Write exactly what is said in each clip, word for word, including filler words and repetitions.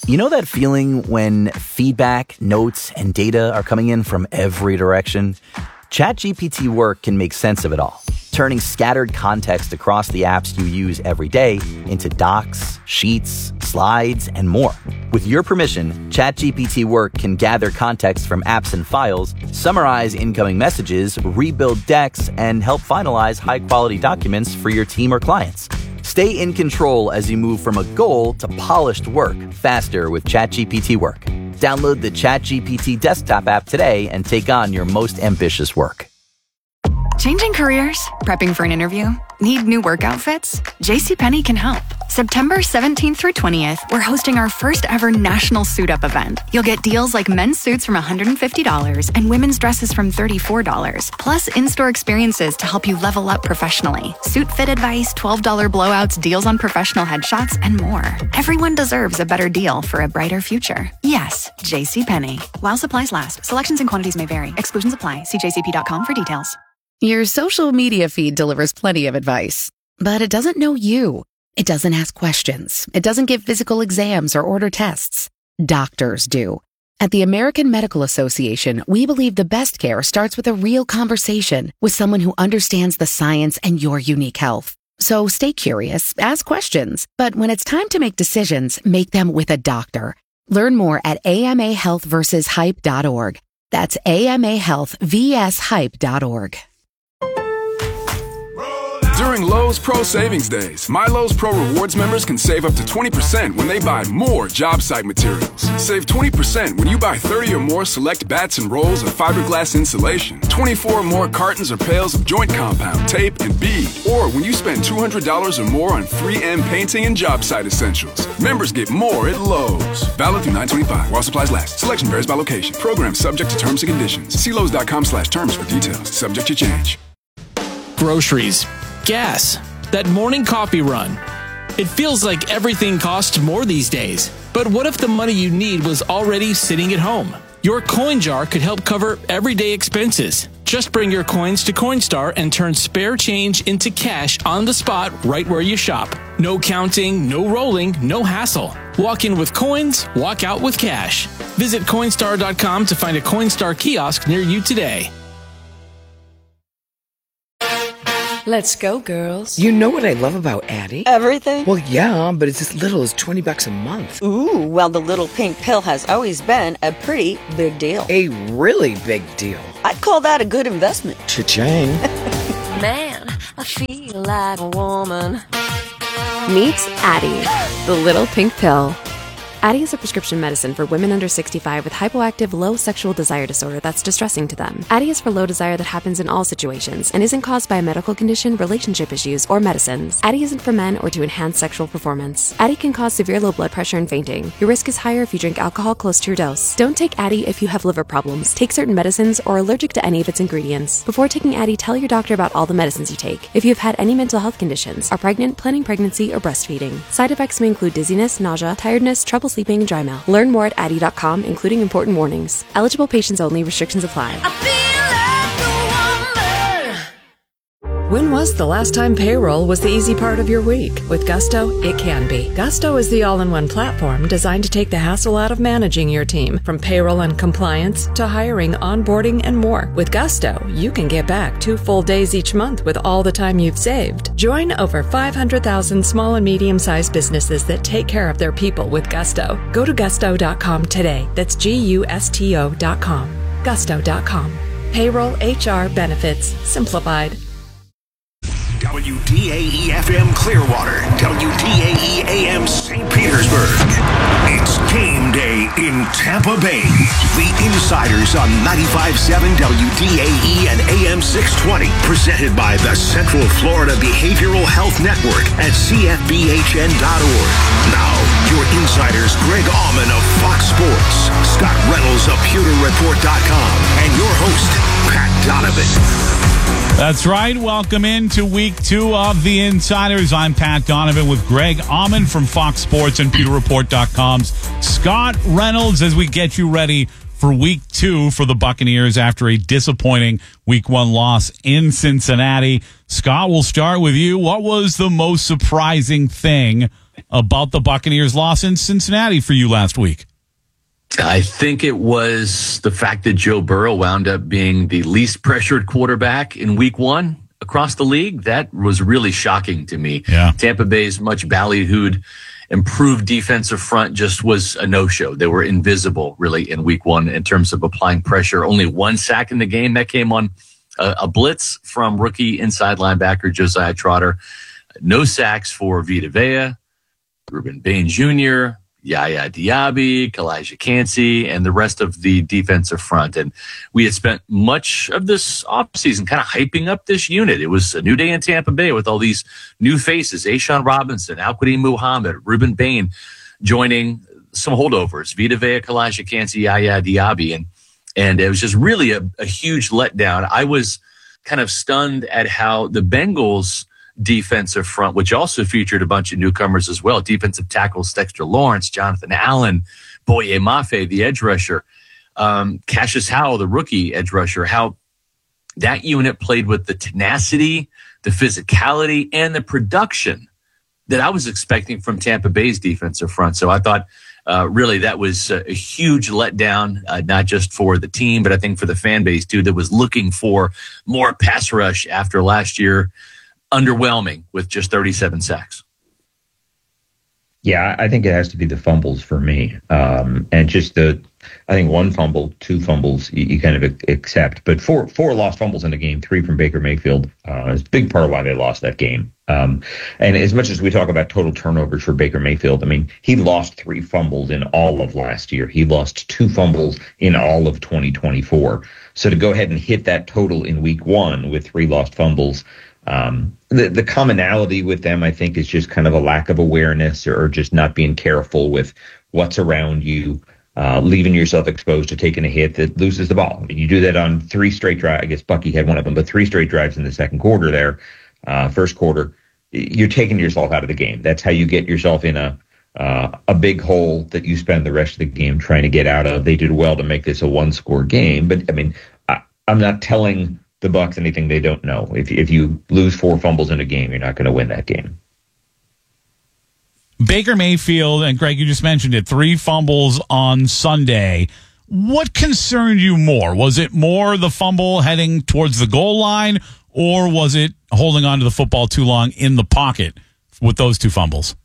You know that feeling when feedback, notes, and data are coming in from every direction? ChatGPT Work can make sense of it all, turning scattered context across the apps you use every day into docs, sheets, slides, and more. With your permission, ChatGPT Work can gather context from apps and files, summarize incoming messages, rebuild decks, and help finalize high-quality documents for your team or clients. Stay in control as you move from a goal to polished work faster with ChatGPT Work. Download the ChatGPT desktop app today and take on your most ambitious work. Changing careers? Prepping for an interview? Need new work outfits? JCPenney can help. September seventeenth through twentieth, we're hosting our first ever national suit up event. You'll get deals like men's suits from one hundred fifty dollars and women's dresses from thirty-four dollars, plus in-store experiences to help you level up professionally. Suit fit advice, twelve dollars blowouts, deals on professional headshots, and more. Everyone deserves a better deal for a brighter future. Yes, JCPenney. While supplies last, selections and quantities may vary. Exclusions apply. See j c p dot com for details. Your social media feed delivers plenty of advice, but it doesn't know you. It doesn't ask questions. It doesn't give physical exams or order tests. Doctors do. At the American Medical Association, we believe the best care starts with a real conversation with someone who understands the science and your unique health. So stay curious, ask questions, but when it's time to make decisions, make them with a doctor. Learn more at a m a health versus hype dot org. That's a m a health versus hype dot org. During Lowe's Pro Savings Days, My Lowe's Pro Rewards members can save up to twenty percent when they buy more job site materials. Save twenty percent when you buy thirty or more select bats and rolls of fiberglass insulation, twenty-four or more cartons or pails of joint compound, tape, and bead. Or when you spend two hundred dollars or more on three M painting and job site essentials. Members get more at Lowe's. Valid through nine twenty-five while supplies last. Selection varies by location. Program subject to terms and conditions. See Lowe's dot com slash terms for details. Subject to change. Groceries. Gas, that morning coffee run. It feels like everything costs more these days. But what if the money you need was already sitting at home? Your coin jar could help cover everyday expenses. Just bring your coins to Coinstar and turn spare change into cash on the spot right where you shop. No counting, no rolling, no hassle. Walk in with coins, walk out with cash. Visit Coinstar dot com to find a Coinstar kiosk near you today. Let's go, girls. You know what I love about Addie? Everything? Well, yeah, but it's as little as twenty bucks a month. Ooh, well, the little pink pill has always been a pretty big deal. A really big deal. I'd call that a good investment. Cha-ching. Man, I feel like a woman. Meet Addie, the little pink pill. Addie is a prescription medicine for women under sixty-five with hypoactive low sexual desire disorder that's distressing to them. Addie is for low desire that happens in all situations and isn't caused by a medical condition, relationship issues, or medicines. Addie isn't for men or to enhance sexual performance. Addie can cause severe low blood pressure and fainting. Your risk is higher if you drink alcohol close to your dose. Don't take Addie if you have liver problems, take certain medicines, or are allergic to any of its ingredients. Before taking Addie, tell your doctor about all the medicines you take. If you've had any mental health conditions, are pregnant, planning pregnancy, or breastfeeding. Side effects may include dizziness, nausea, tiredness, trouble sleeping, and dry mouth. Learn more at addie dot com, including important warnings. Eligible patients only. Restrictions apply. When was the last time payroll was the easy part of your week? With Gusto, it can be. Gusto is the all-in-one platform designed to take the hassle out of managing your team, from payroll and compliance to hiring, onboarding, and more. With Gusto, you can get back two full days each month with all the time you've saved. Join over five hundred thousand small and medium-sized businesses that take care of their people with Gusto. Go to gusto dot com today. That's G U S T O dot com. gusto dot com. Payroll, H R, benefits, simplified. W D A E F M Clearwater, W D A E A M Saint Petersburg. It's game day in Tampa Bay. The Insiders on ninety-five point seven W D A E and A M six twenty. Presented by the Central Florida Behavioral Health Network at C F B H N dot org. Now, your Insiders, Greg Auman of Fox Sports, Scott Reynolds of Pewter Report dot com, and your host, Pat Donovan. That's right. Welcome into week two of The Insiders. I'm Pat Donovan with Greg Auman from Fox Sports and Pewter Report dot com's Scott Reynolds as we get you ready for week two for the Buccaneers after a disappointing week one loss in Cincinnati. Scott, we'll start with you. What was the most surprising thing about the Buccaneers' loss in Cincinnati for you last week? I think it was the fact that Joe Burrow wound up being the least pressured quarterback in week one across the league. That was really shocking to me. Yeah. Tampa Bay's much ballyhooed, improved defensive front just was a no-show. They were invisible, really, in week one in terms of applying pressure. Only one sack in the game. That came on a, a blitz from rookie inside linebacker Josiah Trotter. No sacks for Vita Vea, Ruben Bain Junior, Yaya Diaby, Kalijah Kancey, and the rest of the defensive front. And we had spent much of this offseason kind of hyping up this unit. It was a new day in Tampa Bay with all these new faces, A'Shawn Robinson, Al-Qadim Muhammad, Ruben Bain joining some holdovers, Vita Vea, Kalijah Kancey, Yaya Diaby. And, and it was just really a, a huge letdown. I was kind of stunned at how the Bengals defensive front, which also featured a bunch of newcomers as well. Defensive tackles, Dexter Lawrence, Jonathan Allen, Boye Mafe, the edge rusher, um, Cassius Howell, the rookie edge rusher, how that unit played with the tenacity, the physicality, and the production that I was expecting from Tampa Bay's defensive front. So I thought uh, really that was a, a huge letdown, uh, not just for the team, but I think for the fan base too, that was looking for more pass rush after last year. Underwhelming with just thirty-seven sacks. Yeah, I think it has to be the fumbles for me. Um, and just the, I think one fumble, two fumbles, you, you kind of accept. But four four lost fumbles in the game, three from Baker Mayfield, uh, is a big part of why they lost that game. Um, and as much as we talk about total turnovers for Baker Mayfield, I mean, he lost three fumbles in all of last year. He lost two fumbles in all of twenty twenty-four. So to go ahead and hit that total in week one with three lost fumbles, Um, the, the commonality with them, I think, is just kind of a lack of awareness or just not being careful with what's around you, uh, leaving yourself exposed to taking a hit that loses the ball. I mean, you do that on three straight drives. I guess Bucky had one of them, but three straight drives in the second quarter there, uh, first quarter. You're taking yourself out of the game. That's how you get yourself in a uh, a big hole that you spend the rest of the game trying to get out of. They did well to make this a one-score game, but, I mean, I, I'm not telling the Bucs anything they don't know. If if you lose four fumbles in a game, you're not going to win that game. Baker Mayfield, and Greg, you just mentioned it, three fumbles on Sunday. What concerned you more? Was it more the fumble heading towards the goal line, or was it holding on to the football too long in the pocket with those two fumbles?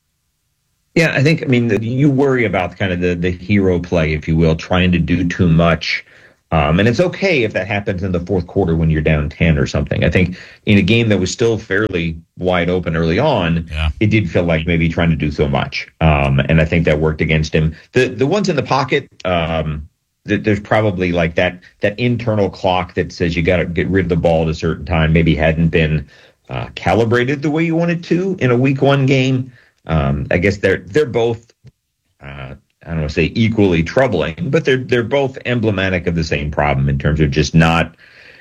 Yeah, I think, I mean, the, you worry about kind of the, the hero play, if you will, trying to do too much. Um, and it's okay if that happens in the fourth quarter when you're down ten or something. I think in a game that was still fairly wide open early on, yeah. It did feel like maybe trying to do so much. Um, and I think that worked against him. The the ones in the pocket, um, th- there's probably like that that internal clock that says you got to get rid of the ball at a certain time, maybe hadn't been uh, calibrated the way you wanted to in a week one game. Um, I guess they're they're both uh I don't want to say equally troubling, but they're they're both emblematic of the same problem in terms of just not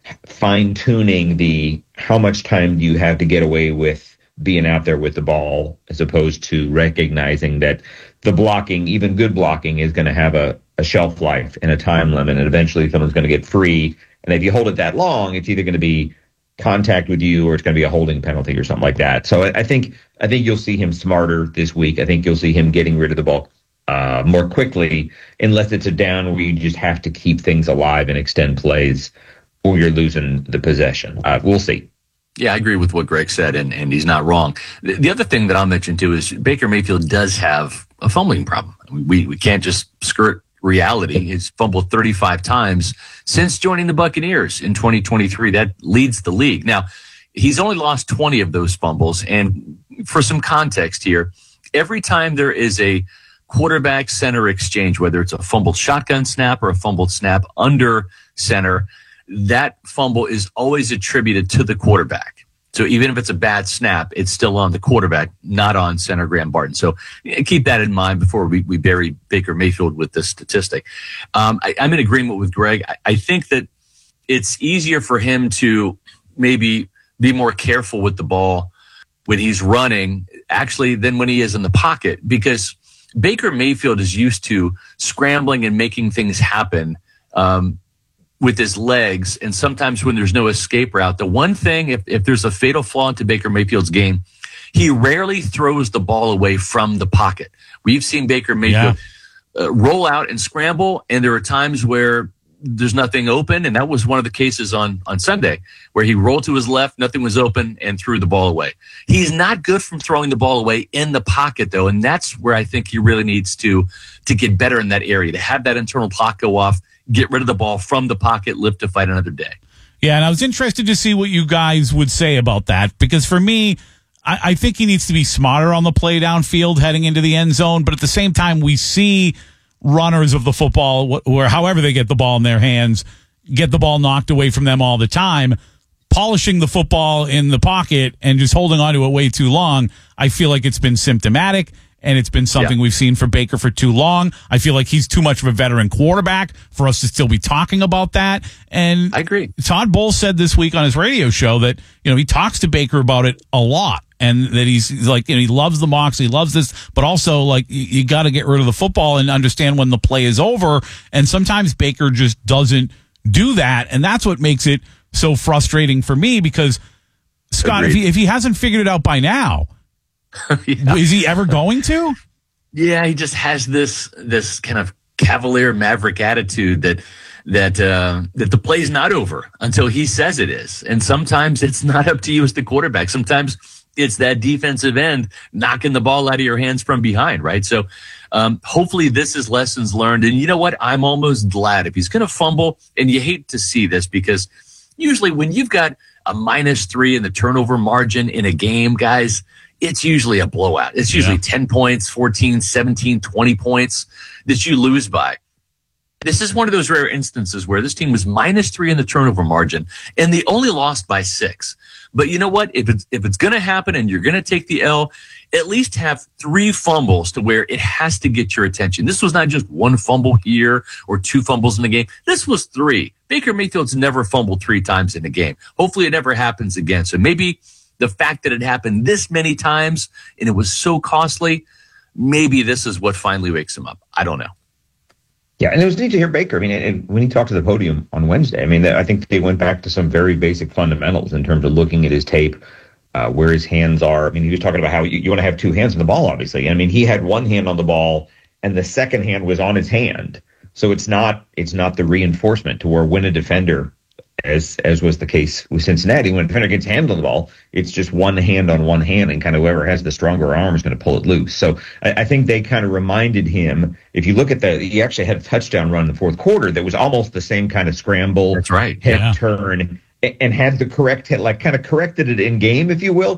fine-tuning the how much time do you have to get away with being out there with the ball, as opposed to recognizing that the blocking, even good blocking, is going to have a, a shelf life and a time limit, and eventually someone's going to get free. And if you hold it that long, it's either going to be contact with you or it's going to be a holding penalty or something like that. So I, I think I think you'll see him smarter this week. I think you'll see him getting rid of the ball Uh, more quickly, unless it's a down where you just have to keep things alive and extend plays, or you're losing the possession. Uh, we'll see. Yeah, I agree with what Greg said, and, and he's not wrong. The, the other thing that I'll mention, too, is Baker Mayfield does have a fumbling problem. We we can't just skirt reality. He's fumbled thirty-five times since joining the Buccaneers in twenty twenty-three. That leads the league. Now, he's only lost twenty of those fumbles, and for some context here, every time there is a quarterback center exchange, whether it's a fumbled shotgun snap or a fumbled snap under center, that fumble is always attributed to the quarterback. So even if it's a bad snap, it's still on the quarterback, not on center Graham Barton. So keep that in mind before we, we bury Baker Mayfield with this statistic. Um, I, I'm in agreement with Greg. I, I think that it's easier for him to maybe be more careful with the ball when he's running, actually, than when he is in the pocket, because Baker Mayfield is used to scrambling and making things happen um, with his legs. And sometimes when there's no escape route, the one thing, if, if there's a fatal flaw into Baker Mayfield's game, He rarely throws the ball away from the pocket. We've seen Baker Mayfield yeah. uh, roll out and scramble, and there are times where there's nothing open, and that was one of the cases on, on Sunday where he rolled to his left, nothing was open, and threw the ball away. He's not good from throwing the ball away in the pocket, though, and that's where I think he really needs to to get better in that area, to have that internal clock go off, get rid of the ball from the pocket, live to fight another day. Yeah, and I was interested to see what you guys would say about that, because for me, I, I think he needs to be smarter on the play downfield heading into the end zone, but at the same time, we see runners of the football, where however they get the ball in their hands, get the ball knocked away from them all the time. Polishing the football in the pocket and just holding on to it way too long, I feel like it's been symptomatic, and it's been something yeah. we've seen for Baker for too long. I feel like he's too much of a veteran quarterback for us to still be talking about that. And I agree. Todd Bowles said this week on his radio show that, you know, he talks to Baker about it a lot. And that he's, he's like, you know, he loves the mocks, he loves this, but also like you, you got to get rid of the football and understand when the play is over. And sometimes Baker just doesn't do that, and that's what makes it so frustrating for me. Because Scott, if he, if he hasn't figured it out by now, yeah. is he ever going to? Yeah, he just has this this kind of cavalier maverick attitude that that uh, that the play's not over until he says it is, and sometimes it's not up to you as the quarterback. Sometimes it's that defensive end knocking the ball out of your hands from behind, right? So um, hopefully this is lessons learned. And you know what? I'm almost glad if he's going to fumble, and you hate to see this because usually when you've got a minus three in the turnover margin in a game, guys, it's usually a blowout. It's usually yeah. ten points, fourteen, seventeen, twenty points that you lose by. This is one of those rare instances where this team was minus three in the turnover margin, and they only lost by six. But you know what? If it's, if it's going to happen and you're going to take the L, at least have three fumbles to where it has to get your attention. This was not just one fumble here or two fumbles in the game. This was three. Baker Mayfield's never fumbled three times in a game. Hopefully it never happens again. So maybe the fact that it happened this many times and it was so costly, maybe this is what finally wakes him up. I don't know. Yeah, and it was neat to hear Baker. I mean, and when he talked to the podium on Wednesday, I mean, I think they went back to some very basic fundamentals in terms of looking at his tape, uh, where his hands are. I mean, he was talking about how you, you want to have two hands on the ball, obviously. I mean, he had one hand on the ball, and the second hand was on his hand. So it's not it's not the reinforcement to where when a defender, as as was the case with Cincinnati, when a defender gets hand on the ball, it's just one hand on one hand, and kind of whoever has the stronger arm is going to pull it loose. So I, I think they kind of reminded him, if you look at the, he actually had a touchdown run in the fourth quarter that was almost the same kind of scramble, That's right. head Yeah. turn, and had the correct, like kind of corrected it in game, if you will.